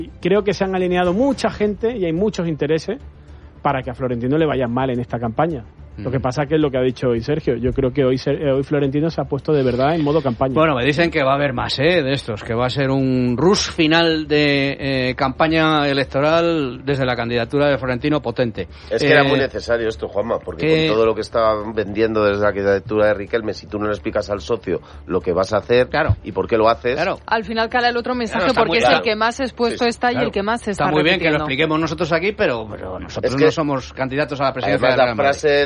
Creo que se han alineado mucha gente y hay muchos intereses para que a Florentino le vaya mal en esta campaña. Lo que pasa que es lo que ha dicho hoy Sergio. Yo creo que hoy Florentino se ha puesto de verdad en modo campaña. Bueno, me dicen que va a haber más de estos, que va a ser un rush final de campaña electoral desde la candidatura de Florentino potente. Es que era muy necesario esto, Juanma, porque con todo lo que estaban vendiendo desde la candidatura de Riquelme, si tú no le explicas al socio lo que vas a hacer y por qué lo haces... Claro. Al final cala el otro mensaje porque es el que más expuesto está y el que más se está muy repitiendo. bien que lo expliquemos nosotros aquí, pero nosotros no somos candidatos a la presidencia de la frase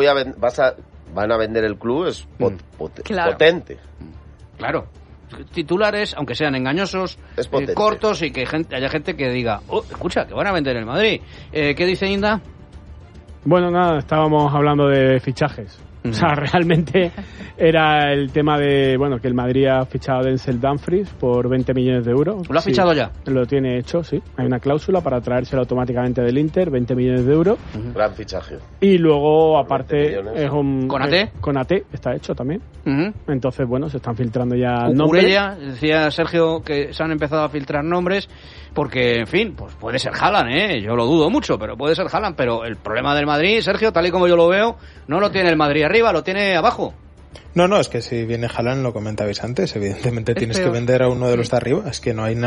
van a vender el club es potente. Claro. Titulares, aunque sean engañosos, cortos y que haya gente que diga, escucha, que van a vender el Madrid. ¿Qué dice Inda? Bueno, nada, estábamos hablando de fichajes. O sea, realmente era el tema de, que el Madrid ha fichado a Denzel Dumfries por 20 millones de euros. ¿Lo ha fichado ya? Lo tiene hecho, sí. Hay una cláusula para traérselo automáticamente del Inter, 20 millones de euros. Gran fichaje. Y luego, aparte, es un... ¿Con AT? Está hecho también. Entonces, se están filtrando ya nombres. Cucurella, decía Sergio que se han empezado a filtrar nombres porque, en fin, pues puede ser Haaland, yo lo dudo mucho, pero puede ser Haaland. Pero el problema del Madrid, Sergio, tal y como yo lo veo, no lo tiene el Madrid arriba, lo tiene abajo. No, es que si viene Haaland, lo comentabais antes, evidentemente tienes que vender a uno de los de arriba, es que no hay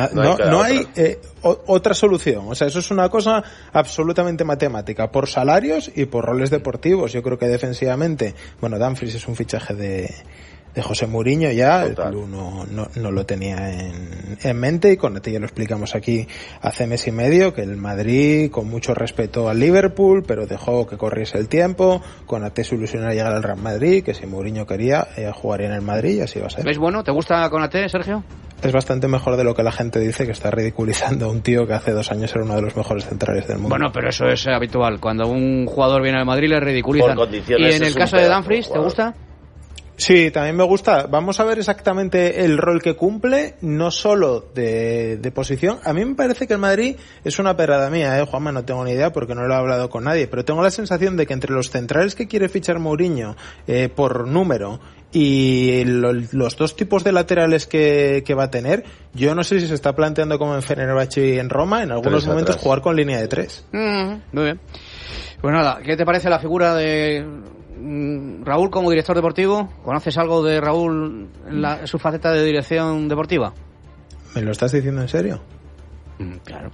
otra solución, o sea, eso es una cosa absolutamente matemática, por salarios y por roles deportivos. Yo creo que defensivamente, Dumfries es un fichaje de José Mourinho ya. Total. El club no lo tenía en mente, y con esto ya lo explicamos aquí hace mes y medio, que el Madrid, con mucho respeto al Liverpool, pero dejó que corriese el tiempo, con AT su ilusión era llegar al Real Madrid, que si Mourinho quería, jugaría en el Madrid y así va a ser. ¿Es bueno? ¿Te gusta con AT, Sergio? Es bastante mejor de lo que la gente dice, que está ridiculizando a un tío que hace 2 años era uno de los mejores centrales del mundo. Bueno, pero eso es habitual, cuando un jugador viene al Madrid le ridiculizan. ¿Y en el caso de Dumfries, te gusta? Sí, también me gusta. Vamos a ver exactamente el rol que cumple, no solo de posición. A mí me parece que el Madrid es una perrada mía, Juanma, no tengo ni idea porque no lo he hablado con nadie, pero tengo la sensación de que entre los centrales que quiere fichar Mourinho por número y los dos tipos de laterales que va a tener, yo no sé si se está planteando como en Fenerbahce y en Roma, en algunos momentos jugar con línea de 3. Muy bien. Pues nada, ¿qué te parece la figura de Raúl como director deportivo? ¿Conoces algo de Raúl en su faceta de dirección deportiva? ¿Me lo estás diciendo en serio? Claro.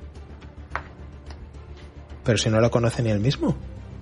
Pero si no lo conoce ni él mismo.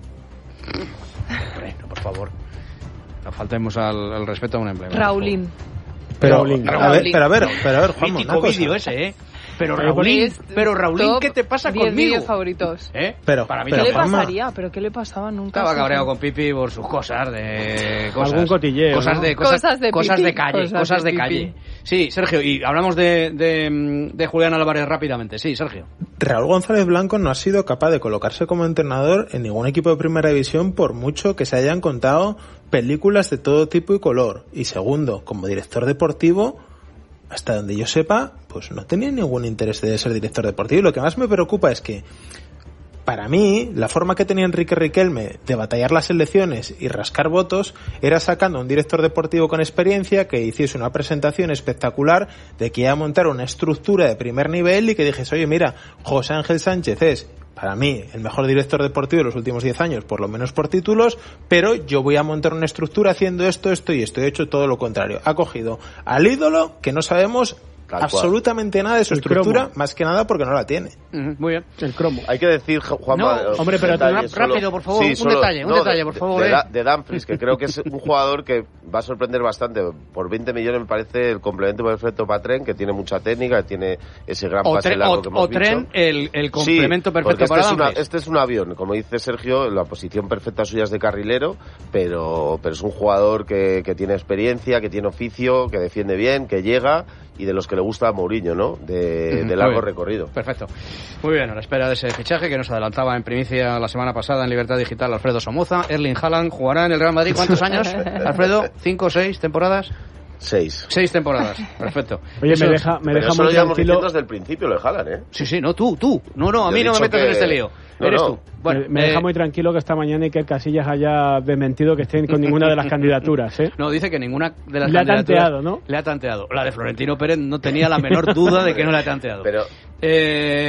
No, por favor. No faltemos al respeto a un empleado. Raulín. Pero a ver, Juanma, mítico vídeo ese, Pero Raulín, ¿qué te pasa conmigo? 10 vídeos favoritos. Pero para mí ¿qué le pasaría? ¿Pero qué le pasaba? Nunca estaba cabreado con Pipi por sus cosas de algún cotilleo, cosas de calle. Sí, Sergio, y hablamos de Julián Álvarez rápidamente. Sí, Sergio. Raúl González Blanco no ha sido capaz de colocarse como entrenador en ningún equipo de primera división, por mucho que se hayan contado películas de todo tipo y color. Y segundo, como director deportivo, hasta donde yo sepa, pues no tenía ningún interés de ser director deportivo. Y lo que más me preocupa es que, para mí, la forma que tenía Enrique Riquelme de batallar las elecciones y rascar votos era sacando a un director deportivo con experiencia que hiciese una presentación espectacular de que iba a montar una estructura de primer nivel y que dijese, oye, mira, José Ángel Sánchez es, para mí, el mejor director deportivo de los últimos 10 años, por lo menos por títulos, pero yo voy a montar una estructura haciendo esto y esto. He hecho todo lo contrario. Ha cogido al ídolo, que no sabemos absolutamente nada de su estructura, más que nada porque no la tiene. Muy bien. El cromo. Hay que decir, Juanma... No, hombre, pero rápido, por favor, un detalle, por favor. De Dumfries, que creo que es un jugador que va a sorprender bastante. Por 20 millones me parece el complemento perfecto para Tren, que tiene mucha técnica, que tiene ese gran pase largo que hemos visto. Tren, el complemento perfecto para Dumfries. Este es un avión, como dice Sergio, la posición perfecta suya es de carrilero, pero es un jugador que tiene experiencia, que tiene oficio, que defiende bien, que llega, y de los que le gusta a Mourinho, ¿no? De largo recorrido. Perfecto. Muy bien, a la espera de ese fichaje que nos adelantaba en primicia la semana pasada en Libertad Digital Alfredo Somoza. Erling Haaland jugará en el Real Madrid. ¿Cuántos años, Alfredo? ¿5 o 6 temporadas? 6 temporadas, perfecto. Oye, me deja muy tranquilo desde el principio lo de Haaland, Sí, no, tú. No, a mí no me metas en este lío. Eres tú. Bueno, me deja muy tranquilo que esta mañana Iker Casillas haya desmentido que estén con ninguna de las candidaturas, ¿eh? No, dice que ninguna de las le candidaturas... Le ha tanteado, ¿no? Le ha tanteado. La de Florentino Pérez no tenía la menor duda de que no le ha tanteado. Pero...